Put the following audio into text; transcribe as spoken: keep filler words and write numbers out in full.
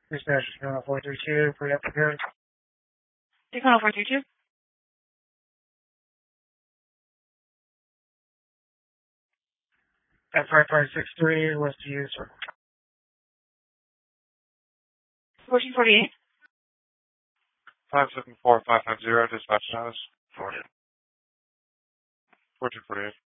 Dispatch channel four three two, pre-up prepared. Channel four three two. At five five six three, list to use. fourteen forty-eight. five seven four five five zero, dispatch notice. fourteen forty-eight.